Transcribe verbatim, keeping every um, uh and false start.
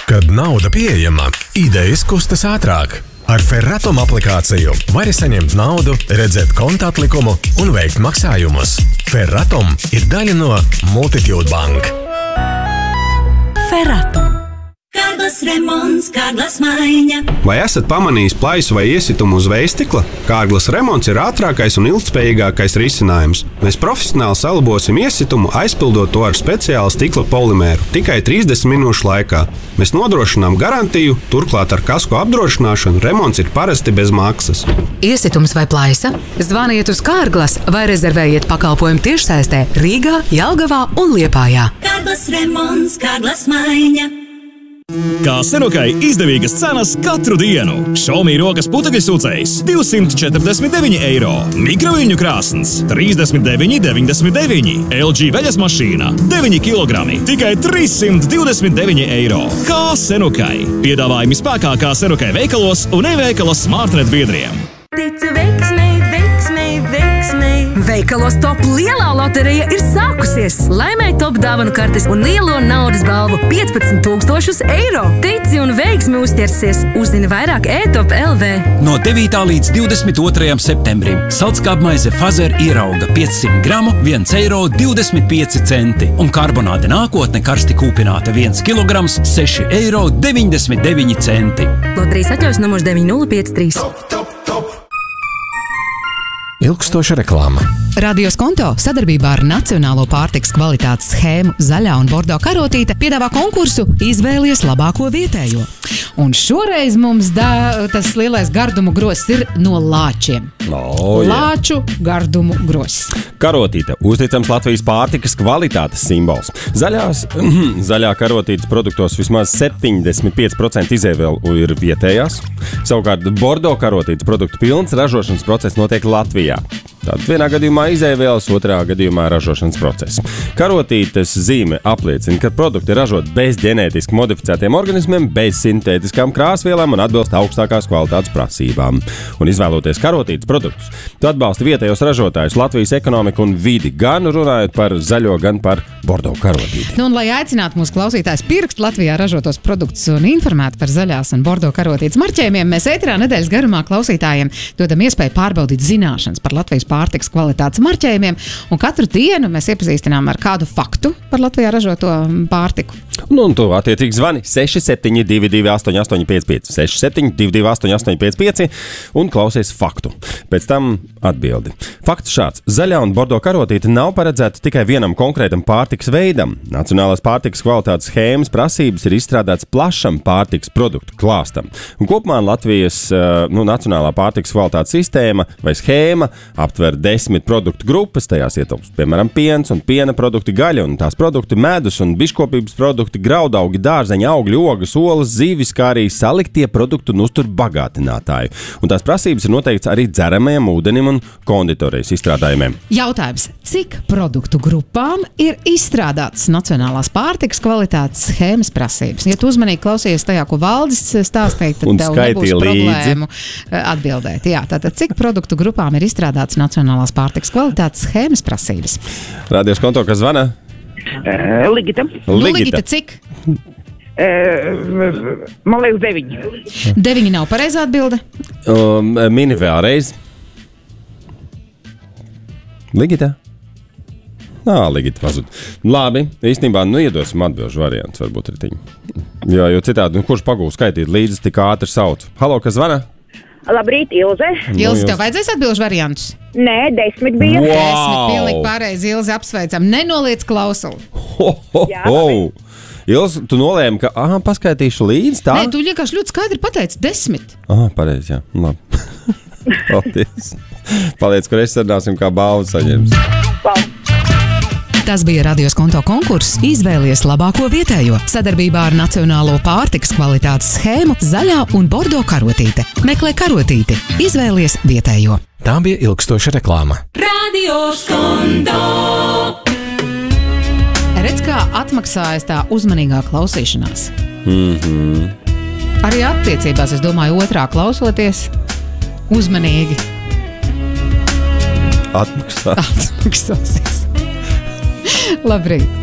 Kad nauda pieejama, idejas kustas ātrāk. Ar Ferratom aplikāciju vari saņemt naudu, redzēt konta atlikumu un veikt maksājumus. Ferratom ir daļa no Multitude Bank. Ferratom. Kārglas remonts, Kārglas maiņa. Vai esat pamanījis plaisu vai iesitumu uz vējstikla? Kārglas remonts ir ātrākais un ilgtspējīgākais risinājums. Mēs profesionāli salabosim iesitumu, aizpildot to ar speciālu stikla polimēru tikai trīsdesmit minūšu laikā. Mēs nodrošinām garantiju, turklāt ar kasko apdrošināšanu remonts ir parasti bez maksas. Iesitums vai plaisa? Zvaniet uz Kārglas vai rezervējiet pakalpojumu tiešsaistē Rīgā, Jelgavā un Liepājā. Kārglas remonts, Kārglas maiņa. Kā Senukai izdevīgas cenas katru dienu. Xiaomi rokas putekļsūcējs divsimt četrdesmit deviņi eiro. Mikroviļņu krāsns trīsdesmit deviņi deviņdesmit deviņi. L G veļas mašīna deviņi kilogrami. Tikai trīssimt divdesmit deviņi eiro. Kā Senukai. Piedāvājumi spēkā kā Senukai veikalos un e-veikala Smartnet biedriem. Ticu veiksmei, veiksmei, veiksmei. Veikalos Top lielā loterija ir sākusies. Laimēj Top dāvanu kartes un lielo naudas balvu piecpadsmit tūkstošus eiro. Tici un veiksmi uzķersies. Uzzini vairāk e-top punkt l v. No devītā līdz divdesmit otrajam septembrim saldskābmaize Fazer ierauga piecsimt gramu viens eiro divdesmit pieci centi un karbonāde nākotne karsti kūpināta viens kilograms seši eiro deviņdesmit deviņi centi. Loterijas atļaus numurs deviņi nulle pieci trīs. Ilgstoša reklāma. Radios Konto sadarbībā ar Nacionālo pārtikas kvalitātes schēmu Zaļā un Bordo karotīte piedāvā konkursu Izvēlies labāko vietējo. Un šoreiz mums da, tas lielais gardumu grosis ir no lāčiem. Oh, Lāču gardumu grosis. Karotīte – uzticams Latvijas pārtikas kvalitātes simbols. Zaļās, zaļā karotītes produktos vismaz septiņdesmit pieci procenti izēvielu ir vietējās. Savukārt Bordo karotītes produktu pilns ražošanas process notiek Latvijā. Tātad vienā gadījumā izēvielas, otrā gadījumā ražošanas process. Karotītes zīme apliecina, ka produkti ir ražot bez ģenētiski modificētiem organismiem, bez sintētiskām krāsvielām un atbilst augstākās kvalitātes prasībām. Un izvēloties karotītes produktus, tu atbalsti vietējos ražotājus, Latvijas ekonomiku un vidi, gan runājot par zaļo, gan par Bordo karotīti. Nu, un, lai aicinātu mūsu klausītājus pirkt Latvijā ražotos produktus un informētu par zaļās un Bordo karotītes marķējumiem, mēs ēterā nedēļas garumā klausītājiem dodam iespēju pārbaudīt zināšanas par Latvijas pārtikas kvalitātes marķējumiem, un katru dienu mēs iepazīstinām ar kādu faktu par Latvijā ražoto pārtiku. Nu, un tu attiecīgi zvani seši septiņi divi divi astoņi astoņi pieci pieci, seši septiņi divi divi astoņi astoņi pieci pieci un klausies faktu. Pēc tam atbildi. Fakts šāds. Zaļā un Bordo karotīte nav paredzēta tikai vienam konkrētam pārtikas veidam. Nacionālās pārtikas kvalitātes schēmas prasības ir izstrādāts plašam pārtikas produktu klāstam. Un kopumā Latvijas nu, Nacionālā pārtikas kvalitātes sistēma vai schēma aptver desmit produktu grupas, tajās ietilpst, piemēram, piens un piena produkti, gaļa un tās produkti, medus un biškopības produkti, graudaugi, dārzeņi, augļi, ogas, olas, zivis, kā arī saliktie produktu un uztur bagātinātāji. Un tās prasības ir noteikts arī dzeramajam ūdenim un konditorijas izstrādājumiem. Jautājums, cik produktu grupām ir izstrādātas Nacionālās pārtikas kvalitātes schēmas prasības? Ja tu uzmanīgi klausies tajā, ko Valdis stāstīja, tad tev nebūs problēmu atbildēt. Jā, tātad cik produktu grupām ir izstrādātas Nacionālās pārtikas kvalitātes schēmas prasības? Radios Konto, kas zvana? Uh, Ligita. Ligita. Ligita, cik? Uh, man liekas deviņi. Deviņi nav pareizā atbilde? Um, mini vēlreiz. Ligita? Nā, Ligita pazud. Labi, īstenībā, nu iedosim atbilžu variants, varbūt ir tiņi. Jo, jo citādi, nu, kurš pagūs skaitīt līdzi tik ātri sauc? Halo, kas zvana? Labrīt, Ilze. Ilze, tev vajadzēs atbilžu variantus? Nē, desmit bija. Wow! Desmit, pilnīgi pareizi, Ilze, apsveicam. Nenoliec klausuli. Ho, ho, ho! Ilze, tu nolēmi, ka, aha, paskaitīšu līdzi, tā? Nē, tu vienkārši ļoti skaidri pateici desmit. Aha, pareizi, jā. Labi. Paldies. Paliec, kur es sarunāsim, kā balvu saņems. Paldies. Tas bija Radios Konto konkurss Izvēlies labāko vietējo sadarbībā ar Nacionālo pārtikas kvalitātes schēmu Zaļā un Bordo karotīte. Meklē karotīti. Izvēlies vietējo. Tā bija ilgstoša reklāma. Radios Konto. Redz, kā atmaksājas tā uzmanīgā klausīšanās. Mhm. Arī attiecībās, es domāju, otrā klausoties uzmanīgi. Atmaksās. Atmaksāsies. Labrīt.